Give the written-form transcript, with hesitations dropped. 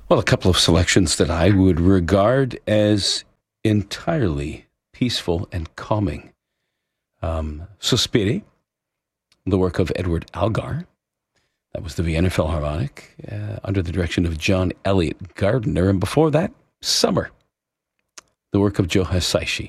Well, a couple of selections that I would regard as entirely peaceful and calming. Sospiri, the work of Edward Algar. That was the Vienna Philharmonic under the direction of John Elliott Gardiner. And before that, Summer, the work of Joe Hisaishi.